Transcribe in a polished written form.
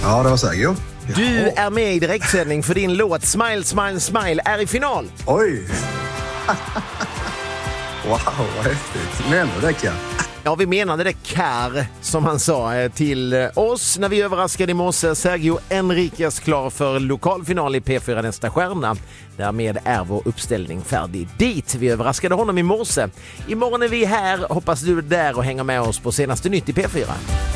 Ja, det var Sergio. Du är med i direktsändning för din låt Smile, Smile, Smile är i final. Oj! Wow, vad häftigt. Menar du det, Kar? Ja, vi menade det, Kar, som han sa till oss när vi överraskade i morse. Sergio Enriquez klar för lokalfinal i P4 Nästa stjärna. Därmed är vår uppställning färdig dit. Vi överraskade honom i morse. Imorgon är vi här. Hoppas du är där och hänger med oss på senaste nytt i P4.